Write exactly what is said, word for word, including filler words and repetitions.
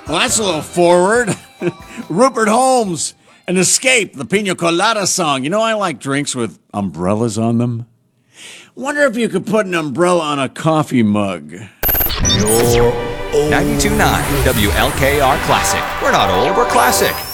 Well, that's a little forward. Rupert Holmes, An Escape, the Pina Colada song. You know, I like drinks with umbrellas on them. Wonder if you could put an umbrella on a coffee mug. ninety-two point nine W L K R Classic. We're not old, we're classic.